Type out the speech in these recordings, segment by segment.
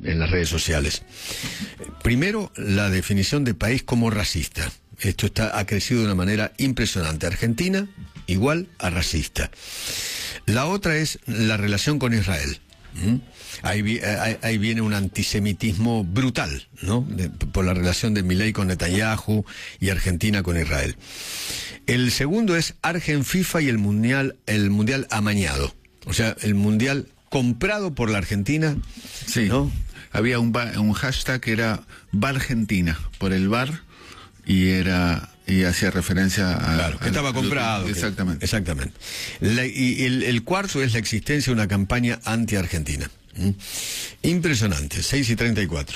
en las redes sociales. Primero, la definición de país como racista. Esto ha crecido de una manera impresionante. Argentina igual a racista. La otra es la relación con Israel. Ahí viene un antisemitismo brutal, ¿no? Por la relación de Milei con Netanyahu y Argentina con Israel. El segundo es Argenfifa y el mundial amañado. O sea, el mundial comprado por la Argentina. Sí, ¿no? Había un hashtag que era Bargentina, por el bar, y hacía referencia a... Claro, que estaba comprado. Exactamente. Exactamente. Y el cuarto es la existencia de una campaña anti-argentina. Impresionante, 6:34.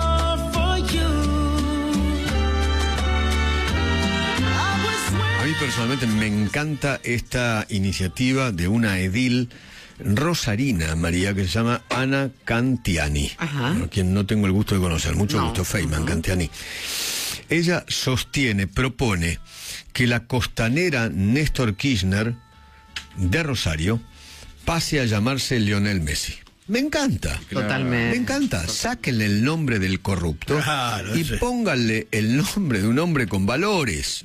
A mí personalmente me encanta esta iniciativa de una edil rosarina, María, que se llama Ana Cantiani, a quien no tengo el gusto de conocer. Mucho gusto, Feynman Cantiani. Ella propone que la costanera Néstor Kirchner de Rosario pase a llamarse Lionel Messi. Me encanta. Totalmente. Me encanta. Sáquenle el nombre del corrupto y pónganle el nombre de un hombre con valores.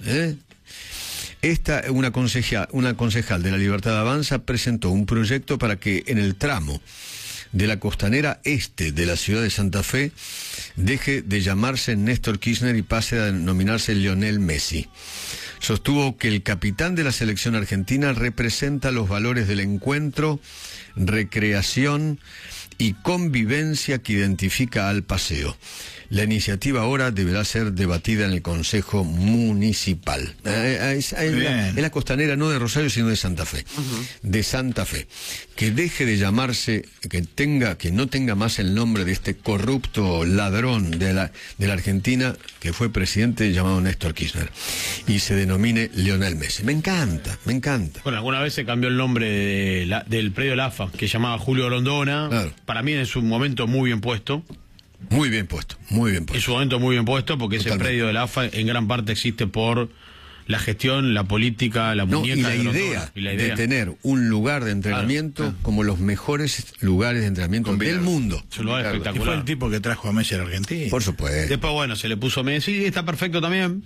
Una concejal de la Libertad Avanza presentó un proyecto para que en el tramo de la costanera este de la ciudad de Santa Fe deje de llamarse Néstor Kirchner y pase a denominarse Lionel Messi. Sostuvo que el capitán de la selección argentina representa los valores del encuentro, recreación y convivencia que identifica al paseo. La iniciativa ahora deberá ser debatida en el Consejo Municipal. Es la costanera no de Rosario, sino de Santa Fe. De Santa Fe. Que deje de llamarse, que no tenga más el nombre de este corrupto ladrón de la Argentina, que fue presidente llamado Néstor Kirchner, y se denomine Lionel Messi. Me encanta, me encanta. Bueno, alguna vez se cambió el nombre del predio de la AFA, que llamaba Julio Rondona. Claro. Para mí es un momento muy bien puesto. Muy bien puesto, muy bien puesto. Es un momento muy bien puesto porque Totalmente. Ese predio de la AFA en gran parte existe por la gestión, la política, la muñeca. Y la idea de tener un lugar de entrenamiento como los mejores lugares de entrenamiento del mundo. Es un lugar espectacular. Y fue el tipo que trajo a Messi a la Argentina. Por supuesto. Después, bueno, se le puso Messi y está perfecto también.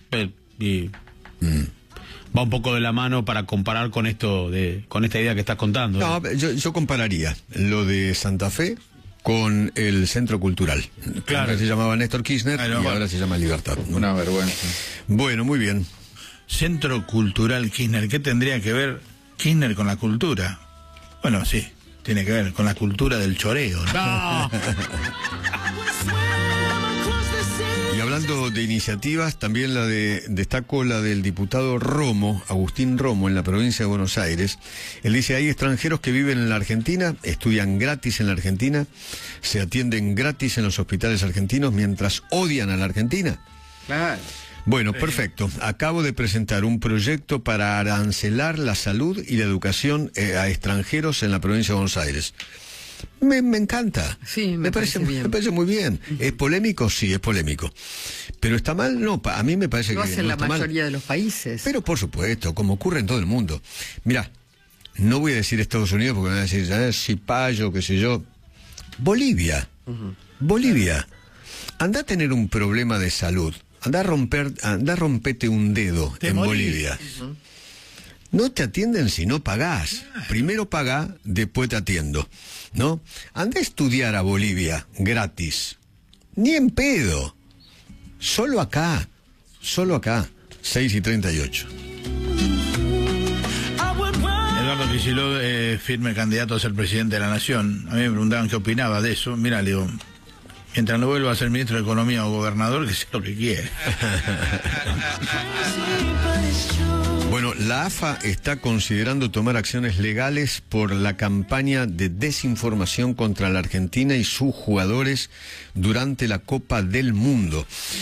Va un poco de la mano para comparar con esta idea que estás contando. No, yo compararía lo de Santa Fe con el Centro Cultural. Claro. Antes se llamaba Néstor Kirchner y ahora se llama Libertad. Una vergüenza. Bueno, muy bien. Centro Cultural Kirchner. ¿Qué tendría que ver Kirchner con la cultura? Bueno, sí, tiene que ver con la cultura del choreo, ¿no? Y hablando de iniciativas, también destaco la del diputado Romo, Agustín Romo, en la provincia de Buenos Aires. Él dice, hay extranjeros que viven en la Argentina, estudian gratis en la Argentina, se atienden gratis en los hospitales argentinos mientras odian a la Argentina. Claro. Bueno, perfecto. Acabo de presentar un proyecto para arancelar la salud y la educación a extranjeros en la provincia de Buenos Aires. Me encanta. Sí, me parece bien. Me parece muy bien. ¿Es polémico? Sí, es polémico. ¿Pero está mal? No, a mí me parece que lo hacen no la está mayoría mal. de los países. Pero por supuesto, como ocurre en todo el mundo. Mirá, no voy a decir Estados Unidos porque me van a decir, Cipayo, qué sé yo. Bolivia. Bolivia. Anda a tener un problema de salud. Anda a rompete un dedo en Bolivia. No te atienden si no pagás. Primero pagá, después te atiendo. ¿No? Anda a estudiar a Bolivia gratis. Ni en pedo. Solo acá. 6:38. Eduardo Kicillof, firme candidato a ser presidente de la Nación. A mí me preguntaban qué opinaba de eso. Mira, le digo, mientras no vuelva a ser ministro de Economía o gobernador, que sea lo que quiera. Bueno, la AFA está considerando tomar acciones legales por la campaña de desinformación contra la Argentina y sus jugadores durante la Copa del Mundo.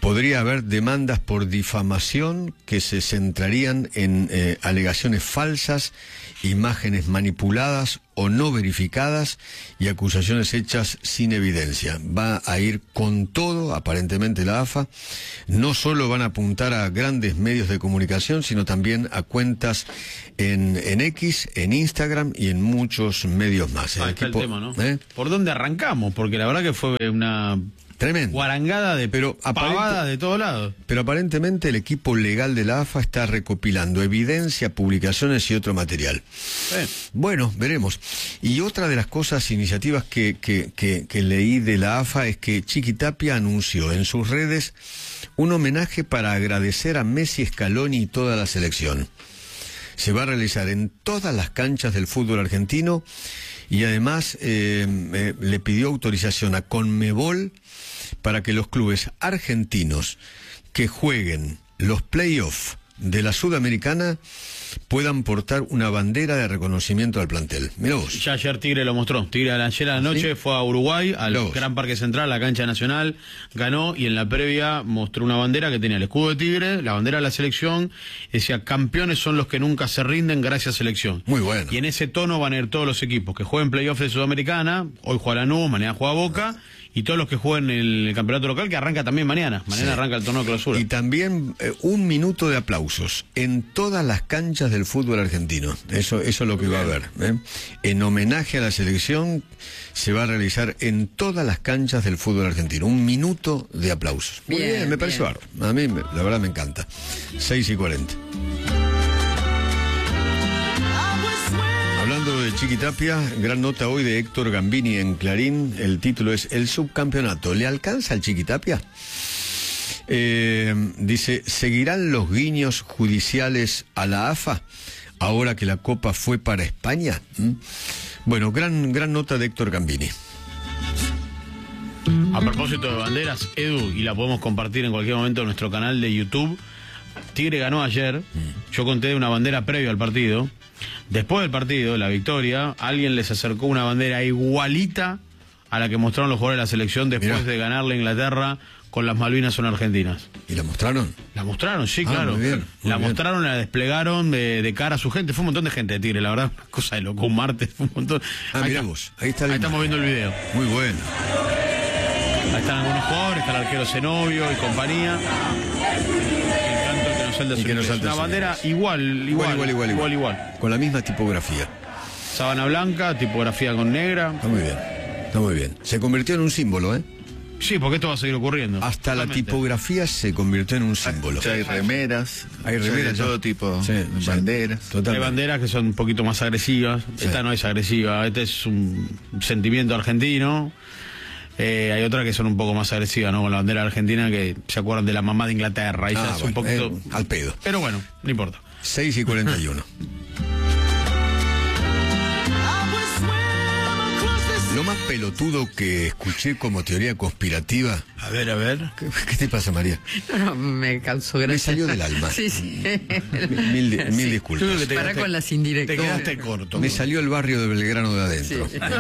podría haber demandas por difamación que se centrarían en alegaciones falsas, imágenes manipuladas o no verificadas y acusaciones hechas sin evidencia. Va a ir con todo, aparentemente, la AFA. No solo van a apuntar a grandes medios de comunicación, sino también a cuentas en X, en Instagram y en muchos medios más. Ahí está el tema, ¿no? ¿Por dónde arrancamos? Porque la verdad que fue una... Tremendo. Guarangada de pavada de todos lados. Pero aparentemente el equipo legal de la AFA está recopilando evidencia, publicaciones y otro material. Bueno, veremos. Y otra de las iniciativas que leí de la AFA es que Chiquitapia anunció en sus redes un homenaje para agradecer a Messi, Scaloni y toda la selección. Se va a realizar en todas las canchas del fútbol argentino y además le pidió autorización a Conmebol para que los clubes argentinos que jueguen los playoffs de la Sudamericana puedan portar una bandera de reconocimiento al plantel. Mirá vos. Ya ayer Tigre lo mostró. Tigre ayer a la noche fue a Uruguay, al Gran Parque Central, la cancha nacional, ganó y en la previa mostró una bandera que tenía el escudo de Tigre, la bandera de la selección, decía: campeones son los que nunca se rinden, gracias selección. Muy bueno. Y en ese tono van a ir todos los equipos que jueguen playoff de Sudamericana, hoy juega Lanús, mañana juega Boca, y todos los que jueguen el campeonato local, que arranca también mañana. Mañana arranca el torneo de clausura. Y también 1 minuto de aplausos en todas las canchas del fútbol argentino. Eso es lo que va a haber. En homenaje a la selección se va a realizar en todas las canchas del fútbol argentino. 1 minuto de aplausos. Muy bien, me parece bárbaro. A mí, la verdad, me encanta. 6:40. Hablando de Chiquitapia, gran nota hoy de Héctor Gambini en Clarín. El título es: ¿el subcampeonato le alcanza al Chiquitapia? Dice: ¿seguirán los guiños judiciales a la AFA ahora que la Copa fue para España? Bueno, gran nota de Héctor Gambini. A propósito de banderas, Edu, y la podemos compartir en cualquier momento en nuestro canal de YouTube, Tigre ganó ayer. Yo conté una bandera previo al partido. Después del partido, la victoria, alguien les acercó una bandera igualita a la que mostraron los jugadores de la selección después de ganarle a Inglaterra con las Malvinas son argentinas. ¿Y la mostraron? La mostraron, sí, claro. Muy bien, mostraron, la desplegaron de cara a su gente. Fue un montón de gente de Tigre, la verdad, una cosa de loco. Un martes, fue un montón. Mirá vos, ahí estamos viendo el video. Muy bueno. Ahí están algunos jugadores, está el arquero Zenobio y compañía. Una bandera igual. Con la misma tipografía. Sábana blanca, tipografía con negra. Está muy bien. Se convirtió en un símbolo, ¿eh? Sí, porque esto va a seguir ocurriendo. Hasta la tipografía se convirtió en un símbolo. Ya hay remeras. De todo tipo. Banderas. Hay banderas que son un poquito más agresivas. Esta no es agresiva. Este es un sentimiento argentino. Hay otras que son un poco más agresivas, ¿no? Con la bandera argentina, que se acuerdan de la mamá de Inglaterra. Un poquito al pedo. Pero bueno, no importa. 6:41. Lo más pelotudo que escuché como teoría conspirativa. A ver. ¿Qué te pasa, María? No, me causó gracia. Me salió del alma. Sí. Mil disculpas. Para con las indirectas. Te quedaste corto. Me salió el barrio de Belgrano de adentro. Sí.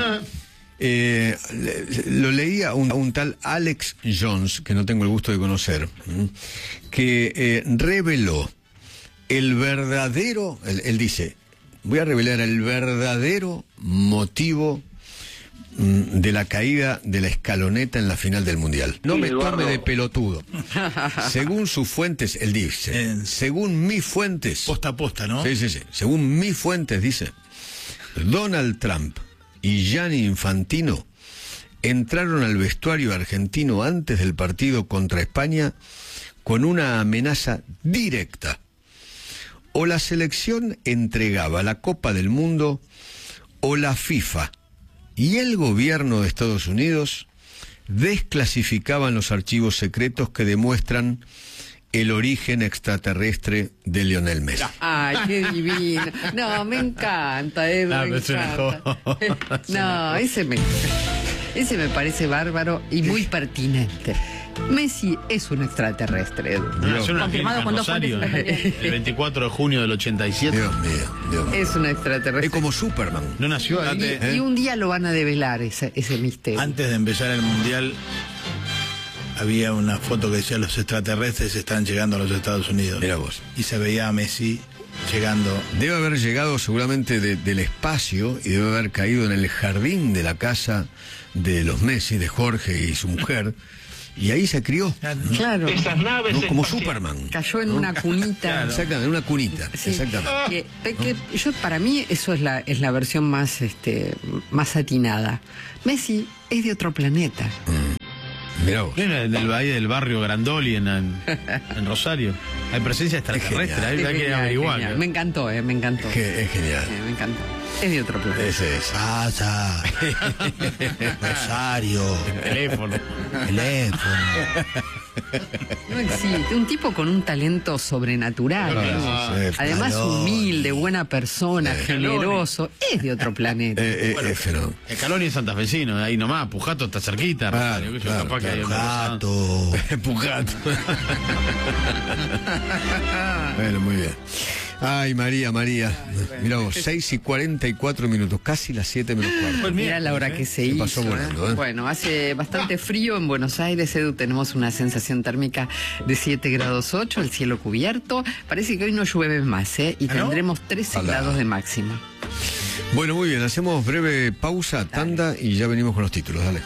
Lo leía un tal Alex Jones, que no tengo el gusto de conocer, que reveló el verdadero, él dice: voy a revelar el verdadero motivo de la caída de la escaloneta en la final del Mundial. No me tome de pelotudo. Según sus fuentes, él dice, según mis fuentes, posta a posta, ¿no? Sí. Según mis fuentes, dice, Donald Trump y Gianni Infantino entraron al vestuario argentino antes del partido contra España con una amenaza directa: o la selección entregaba la Copa del Mundo, o la FIFA y el gobierno de Estados Unidos desclasificaban los archivos secretos que demuestran el origen extraterrestre de Lionel Messi. Ay, qué divino. No, me encanta, me encanta. No, ese me parece bárbaro y muy pertinente. Messi es un extraterrestre. Confirmado con 2 fuentes. El 24 de junio del 87. Dios mío. Es un extraterrestre. Es como Superman. No nació ahí. Y un día lo van a develar ese misterio. Antes de empezar el Mundial, había una foto que decía los extraterrestres están llegando a los Estados Unidos. Mira vos. Y se veía a Messi llegando. Debe haber llegado seguramente del espacio y debe haber caído en el jardín de la casa de los Messi, de Jorge y su mujer. Y ahí se crió. Claro. Esas naves ¿no? Como espaciales. Superman. Cayó en una cunita. Exactamente, en una cunita. Sí. Exactamente. Para mí eso es la versión más más atinada. Messi es de otro planeta. Mirá vos. Ahí del barrio Grandoli en Rosario. Hay presencia extraterrestre, hay que Genial, averiguar. genial. Me encantó, me encantó. Es genial. Me encantó. Es de otro planeta. Ese es. Casa. Rosario. Teléfono. No existe. Un tipo con un talento sobrenatural. Además, humilde, buena persona, generoso. Es de otro planeta. Es fenómeno. Escaloni es santafesino, ahí nomás. Pujato está cerquita. Claro, Rosario, claro, capaz que hay Gato. Pujato. Bueno, muy bien. Ay, María. Mirá vos, 6:44, casi las 7 menos cuarto. Pues mira la hora que se hizo. pasó volando, ¿eh? Bueno, hace bastante frío en Buenos Aires, Edu. Tenemos una sensación térmica de 7 grados 8, el cielo cubierto. Parece que hoy no llueve más, ¿eh? Y tendremos 13 grados de máxima. Bueno, muy bien, hacemos breve pausa, tanda y ya venimos con los títulos, dale.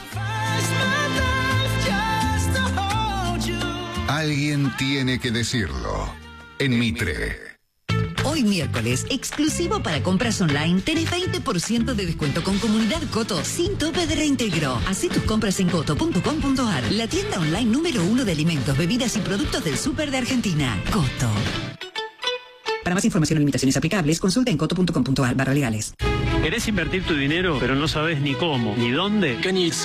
Alguien tiene que decirlo. En Mitre. Hoy miércoles, exclusivo para compras online, tenés 20% de descuento con Comunidad Coto, sin tope de reintegro. Hacé tus compras en coto.com.ar, la tienda online número 1 de alimentos, bebidas y productos del súper de Argentina. Coto. Para más información o limitaciones aplicables, consulta en coto.com.ar/legales. ¿Querés invertir tu dinero, pero no sabes ni cómo, ni dónde?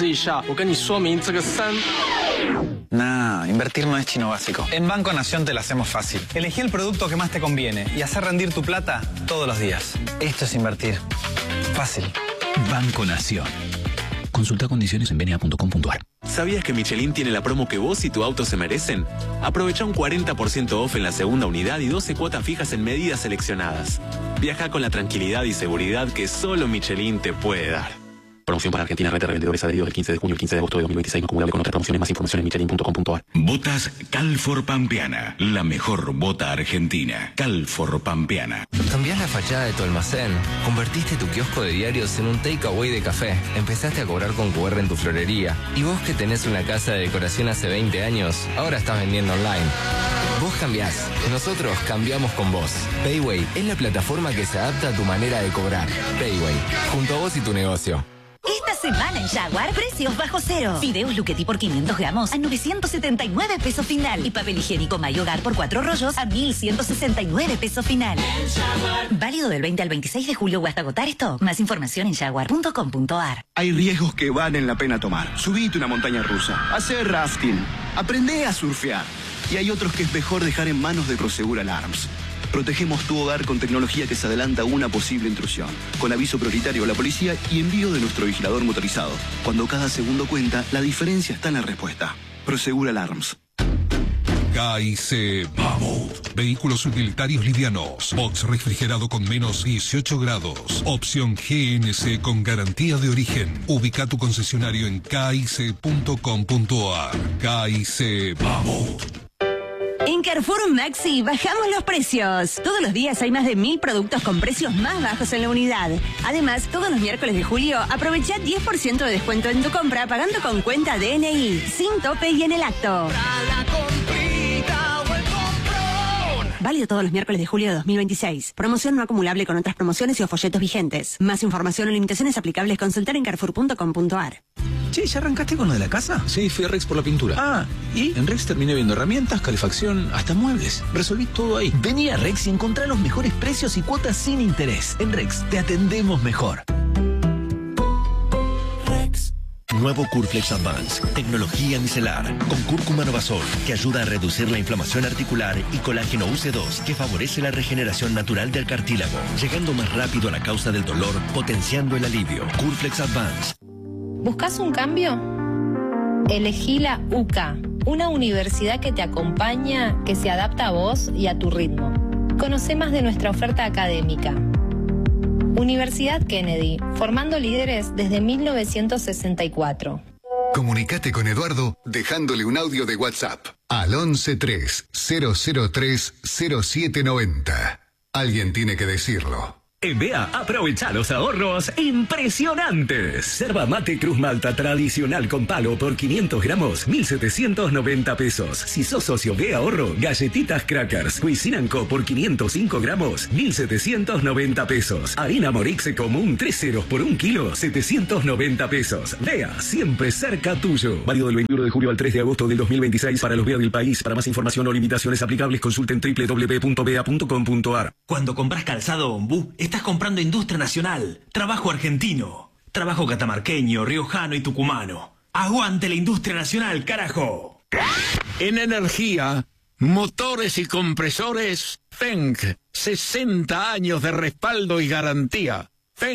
Nah, invertir no es chino básico. En Banco Nación te lo hacemos fácil. Elegí el producto que más te conviene y hacer rendir tu plata todos los días. Esto es invertir. Fácil. Banco Nación. Consulta condiciones en bna.com.ar. ¿Sabías que Michelin tiene la promo que vos y tu auto se merecen? Aprovecha un 40% off en la segunda unidad y 12 cuotas fijas en medidas seleccionadas. Viaja con la tranquilidad y seguridad que solo Michelin te puede dar. Promoción para Argentina, red de revendedores adheridos del 15 de junio al 15 de agosto de 2026, no acumulable con otras promociones. Más información en michelin.com.ar. Botas Calfor Pampeana, la mejor bota argentina. Calfor Pampeana. Cambiás la fachada de tu almacén, convertiste tu kiosco de diarios en un takeaway de café, empezaste a cobrar con QR en tu florería. Y vos que tenés una casa de decoración hace 20 años, ahora estás vendiendo online. Vos cambiás, nosotros cambiamos con vos. Payway es la plataforma que se adapta a tu manera de cobrar. Payway, junto a vos y tu negocio. Esta semana en Jaguar, precios bajo cero. Fideos Luchetti por 500 gramos a 979 pesos final. Y papel higiénico May Hogar por 4 rollos a 1169 pesos final. Válido del 20 al 26 de julio o hasta agotar esto. Más información en jaguar.com.ar. Hay riesgos que valen la pena tomar. Subite una montaña rusa, hacer rafting, aprende a surfear. Y hay otros que es mejor dejar en manos de Prosegur Alarms. Protegemos tu hogar con tecnología que se adelanta a una posible intrusión, con aviso prioritario a la policía y envío de nuestro vigilador motorizado. Cuando cada segundo cuenta, la diferencia está en la respuesta. Prosegur Alarms. KIC Mammoth. Vehículos utilitarios livianos. Box refrigerado con menos 18 grados. Opción GNC con garantía de origen. Ubica tu concesionario en kic.com.ar. KIC Mammoth. En Carrefour Maxi bajamos los precios. Todos los días hay más de 1000 productos con precios más bajos en la unidad. Además, todos los miércoles de julio aprovecha 10% de descuento en tu compra pagando con cuenta DNI, sin tope y en el acto. Válido todos los miércoles de julio de 2026. Promoción no acumulable con otras promociones y o folletos vigentes. Más información o limitaciones aplicables consultar en carrefour.com.ar. Che, ¿ya arrancaste con lo de la casa? Sí, fui a Rex por la pintura. Ah, ¿y? En Rex terminé viendo herramientas, calefacción, hasta muebles. Resolví todo ahí. Vení a Rex y encontrá los mejores precios y cuotas sin interés. En Rex te atendemos mejor. Nuevo Curflex Advance, tecnología micelar, con cúrcuma novasol, que ayuda a reducir la inflamación articular, y colágeno UC2, que favorece la regeneración natural del cartílago, llegando más rápido a la causa del dolor, potenciando el alivio. Curflex Advance. ¿Buscas un cambio? Elegí la UCA, una universidad que te acompaña, que se adapta a vos y a tu ritmo. Conoce más de nuestra oferta académica. Universidad Kennedy, formando líderes desde 1964. Comunicate con Eduardo dejándole un audio de WhatsApp al 113-003-0790. Alguien tiene que decirlo. En BEA, aprovecha los ahorros impresionantes. Yerba mate Cruz Malta tradicional con palo por 500 gramos, 1.790 pesos. Si sos socio BEA Ahorro, galletitas Crackers Cuisinanco por 505 gramos, 1.790 pesos. Harina Morixe común 3 ceros por 1 kilo, 790 pesos. BEA, siempre cerca tuyo. Válido del 21 de julio al 3 de agosto del 2026 para los BEA del país. Para más información o limitaciones aplicables, consulten www.bea.com.ar. Cuando compras calzado Ombú, estás comprando industria nacional, trabajo argentino, trabajo catamarqueño, riojano y tucumano. ¡Aguante la industria nacional, carajo! En energía, motores y compresores, Fenk. 60 años de respaldo y garantía.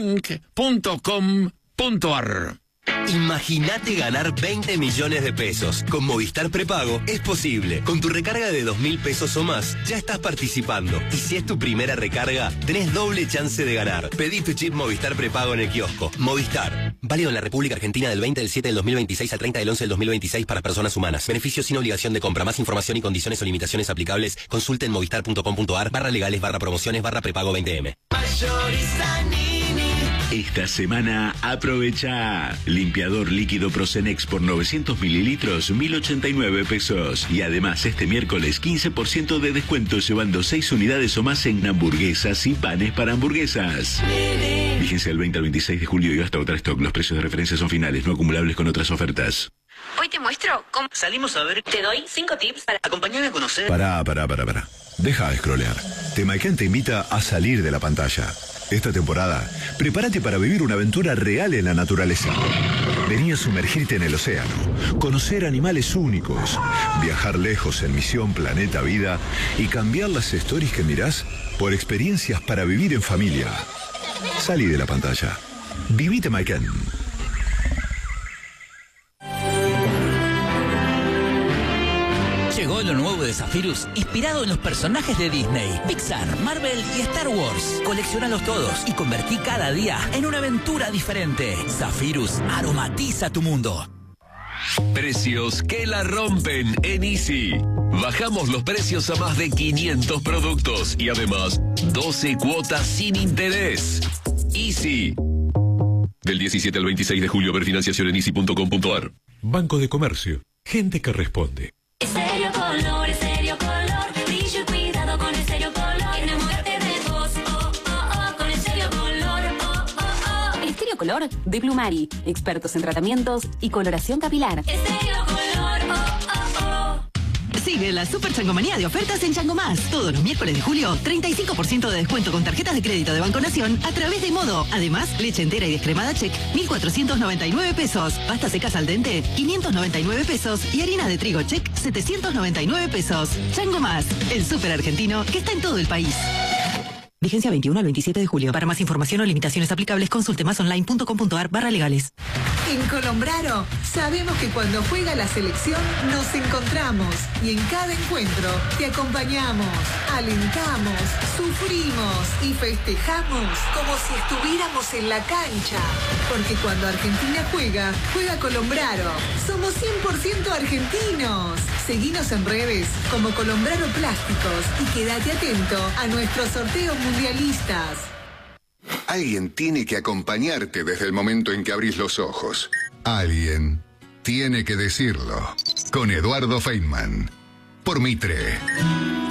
Fenk.com.ar. Imagínate ganar 20 millones de pesos. Con Movistar Prepago es posible. Con tu recarga de 2.000 pesos o más, ya estás participando. Y si es tu primera recarga, tenés doble chance de ganar. Pedí tu chip Movistar Prepago en el kiosco. Movistar. Válido en la República Argentina del 20 del 7 del 2026 al 30 del 11 del 2026 para personas humanas. Beneficio sin obligación de compra. Más información y condiciones o limitaciones aplicables, consulte en movistar.com.ar/legales/prepago 20M. Esta semana aprovecha limpiador líquido Procenex por 900 mililitros, 1.089 pesos. Y además este miércoles 15% de descuento llevando 6 unidades o más en hamburguesas y panes para hamburguesas. Fíjense el 20 al 26 de julio y hasta otra stock. Los precios de referencia son finales, no acumulables con otras ofertas. Hoy te muestro cómo salimos a ver. Te doy 5 tips para acompañarme a conocer. Pará. Deja de scrollear. Temaiken te invita a salir de la pantalla. Esta temporada, prepárate para vivir una aventura real en la naturaleza. Vení a sumergirte en el océano, conocer animales únicos, viajar lejos en Misión Planeta Vida y cambiar las stories que mirás por experiencias para vivir en familia. Salí de la pantalla. Viví Temaiken. Llegó lo nuevo de Zephyrus, inspirado en los personajes de Disney, Pixar, Marvel y Star Wars. Colecciónalos todos y convertí cada día en una aventura diferente. Zephyrus aromatiza tu mundo. Precios que la rompen en Easy. Bajamos los precios a más de 500 productos y además 12 cuotas sin interés. Easy. Del 17 al 26 de julio, ver financiación en easy.com.ar. Banco de Comercio. Gente que responde. Estéreo Color, brillo y cuidado con Estéreo Color. Enamórate de vos, con Estéreo Color, Estéreo Color de Plumari, expertos en tratamientos y coloración capilar. Estéreo Color, Sigue la Super Changomanía de ofertas en Chango Más. Todos los miércoles de julio, 35% de descuento con tarjetas de crédito de Banco Nación a través de Modo. Además, leche entera y descremada Check, 1.499 pesos. Pasta secas al dente, 599 pesos. Y harina de trigo Check, 799 pesos. Chango Más, el súper argentino que está en todo el país. Vigencia 21 al 27 de julio. Para más información o limitaciones aplicables, consulte másonline.com.ar/legales. En Colombraro sabemos que cuando juega la selección nos encontramos y en cada encuentro te acompañamos, alentamos, sufrimos y festejamos como si estuviéramos en la cancha. Porque cuando Argentina juega Colombraro. Somos 100% argentinos. Seguinos en redes como Colombraro Plásticos y quédate atento a nuestros sorteos mundialistas. Alguien tiene que acompañarte desde el momento en que abrís los ojos. Alguien tiene que decirlo. Con Eduardo Feynman. Por Mitre.